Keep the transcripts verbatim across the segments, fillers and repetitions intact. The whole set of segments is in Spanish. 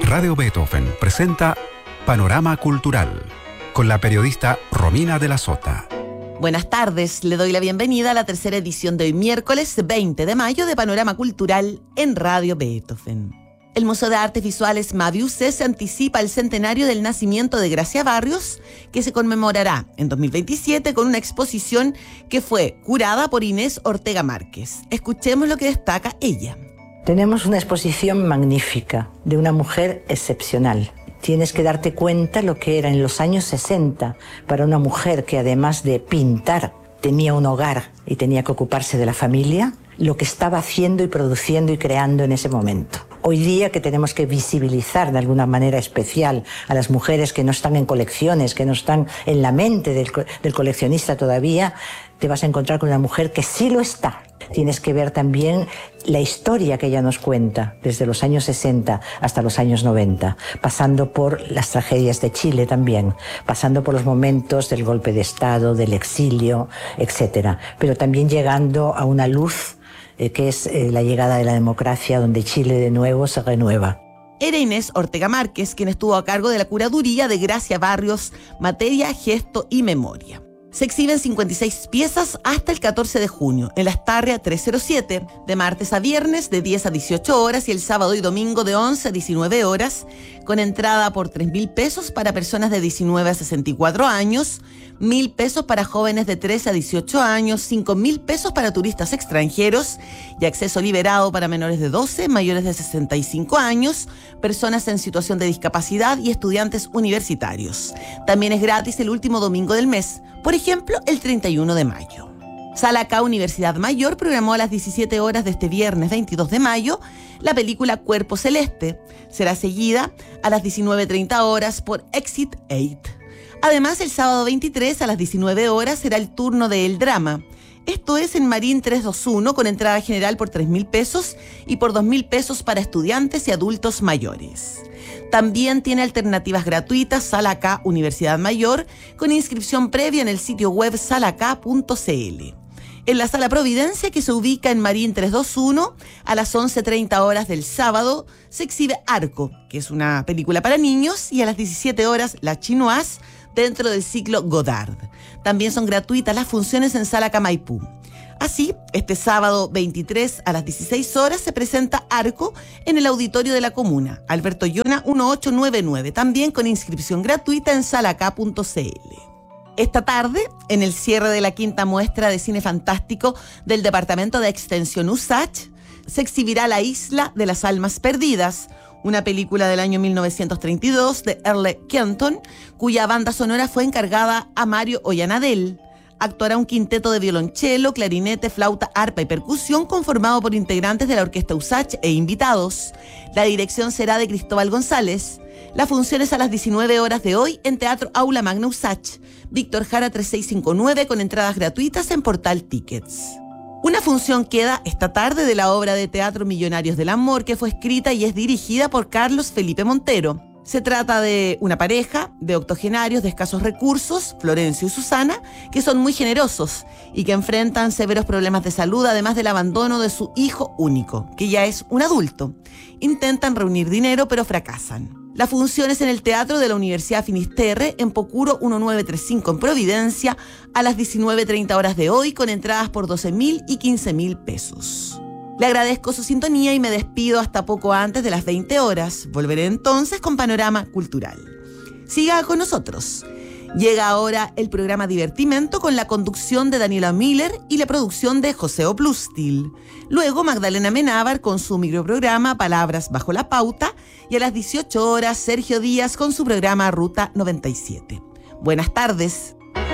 Radio Beethoven presenta Panorama Cultural con la periodista Romina de la Sota. Buenas tardes, le doy la bienvenida a la tercera edición de hoy miércoles veinte de mayo de Panorama Cultural en Radio Beethoven. El Museo de Artes Visuales Maviuse se anticipa el centenario del nacimiento de Gracia Barrios, que se conmemorará en dos mil veintisiete con una exposición que fue curada por Inés Ortega Márquez. Escuchemos lo que destaca ella. Tenemos una exposición magnífica de una mujer excepcional. Tienes que darte cuenta lo que era en los años sesenta para una mujer que, además de pintar, tenía un hogar y tenía que ocuparse de la familia, lo que estaba haciendo y produciendo y creando en ese momento. Hoy día, que tenemos que visibilizar de alguna manera especial a las mujeres que no están en colecciones, que no están en la mente del, del coleccionista todavía, te vas a encontrar con una mujer que sí lo está. Tienes que ver también la historia que ella nos cuenta, desde los años sesenta hasta los años noventa, pasando por las tragedias de Chile también, pasando por los momentos del golpe de Estado, del exilio, etcétera, pero también llegando a una luz eh, que es eh, la llegada de la democracia, donde Chile de nuevo se renueva. Era Inés Ortega Márquez quien estuvo a cargo de la curaduría de Gracia Barrios, Materia, Gesto y Memoria. Se exhiben cincuenta y seis piezas hasta el catorce de junio en la Astarria trescientos siete, de martes a viernes de diez a dieciocho horas y el sábado y domingo de once a diecinueve horas, con entrada por tres mil pesos para personas de diecinueve a sesenta y cuatro años, mil pesos para jóvenes de trece a dieciocho años, cinco mil pesos para turistas extranjeros y acceso liberado para menores de doce, mayores de sesenta y cinco años, personas en situación de discapacidad y estudiantes universitarios. También es gratis el último domingo del mes, por ejemplo, el treinta y uno de mayo. Sala K Universidad Mayor programó a las diecisiete horas de este viernes veintidós de mayo la película Cuerpo Celeste. Será seguida a las diecinueve treinta horas por Exit ocho. Además, el sábado veintitrés a las diecinueve horas será el turno de El Drama. Esto es en Marín trescientos veintiuno, con entrada general por tres mil pesos y por dos mil pesos para estudiantes y adultos mayores. También tiene alternativas gratuitas Sala K Universidad Mayor, con inscripción previa en el sitio web sala k punto c l. En la Sala Providencia, que se ubica en Marín trescientos veintiuno, a las once treinta horas del sábado, se exhibe Arco, que es una película para niños, y a las diecisiete horas La Chinoise, dentro del ciclo Godard. También son gratuitas las funciones en Sala K Maipú. Así, este sábado veintitrés a las dieciséis horas se presenta Arco en el auditorio de la comuna, Alberto Llona dieciocho noventa y nueve, también con inscripción gratuita en sala k punto c l. Esta tarde, en el cierre de la quinta muestra de cine fantástico del Departamento de Extensión U S A C H, se exhibirá La Isla de las Almas Perdidas, una película del año mil novecientos treinta y dos de Earle Kenton, cuya banda sonora fue encargada a Mario Ollanadel. Actuará un quinteto de violonchelo, clarinete, flauta, arpa y percusión conformado por integrantes de la Orquesta U S A C H e invitados. La dirección será de Cristóbal González. La función es a las diecinueve horas de hoy en Teatro Aula Magna U S A C H, Víctor Jara treinta y seis cincuenta y nueve, con entradas gratuitas en Portal Tickets. Una función queda esta tarde de la obra de teatro Millonarios del Amor, que fue escrita y es dirigida por Carlos Felipe Montero. Se trata de una pareja de octogenarios de escasos recursos, Florencio y Susana, que son muy generosos y que enfrentan severos problemas de salud, además del abandono de su hijo único, que ya es un adulto. Intentan reunir dinero, pero fracasan. La función es en el Teatro de la Universidad Finisterre, en Pocuro diecinueve treinta y cinco en Providencia, a las diecinueve treinta horas de hoy, con entradas por doce mil y quince mil pesos. Le agradezco su sintonía y me despido hasta poco antes de las veinte horas. Volveré entonces con Panorama Cultural. Siga con nosotros. Llega ahora el programa Divertimento, con la conducción de Daniela Miller y la producción de José Oplustil. Luego Magdalena Menábar con su microprograma Palabras Bajo la Pauta, y a las dieciocho horas Sergio Díaz con su programa Ruta noventa y siete. Buenas tardes.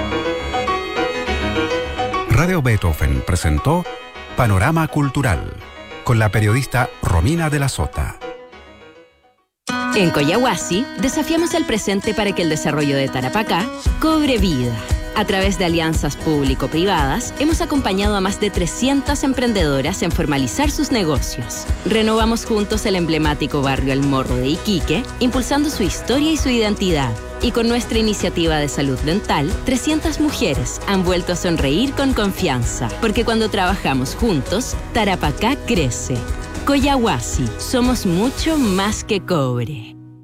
Radio Beethoven presentó Panorama Cultural con la periodista Romina de la Sota. En Collahuasi desafiamos el presente para que el desarrollo de Tarapacá cobre vida. A través de alianzas público-privadas, hemos acompañado a más de trescientas emprendedoras en formalizar sus negocios. Renovamos juntos el emblemático barrio El Morro de Iquique, impulsando su historia y su identidad. Y con nuestra iniciativa de salud dental, trescientas mujeres han vuelto a sonreír con confianza. Porque cuando trabajamos juntos, Tarapacá crece. Collahuasi, somos mucho más que cobre.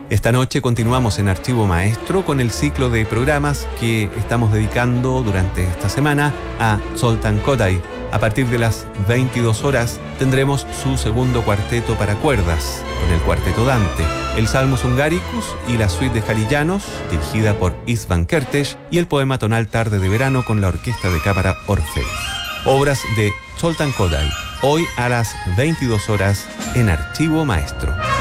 Esta noche continuamos en Archivo Maestro con el ciclo de programas que estamos dedicando durante esta semana a Zoltán Kodály. A partir de las veintidós horas tendremos su segundo cuarteto para cuerdas, con el Cuarteto Dante, el Salmus Hungaricus y la suite de Jarillanos, dirigida por István Kertész, y el poema tonal Tarde de Verano con la Orquesta de Cámara Orfeus. Obras de Zoltán Kodály, hoy a las veintidós horas en Archivo Maestro.